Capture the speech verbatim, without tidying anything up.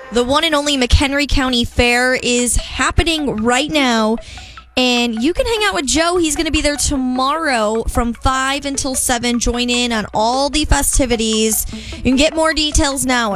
The one and only McHenry County Fair is happening right now. And you can hang out with Joe. He's going to be there tomorrow from five until seven. Join in on all the festivities. You can get more details now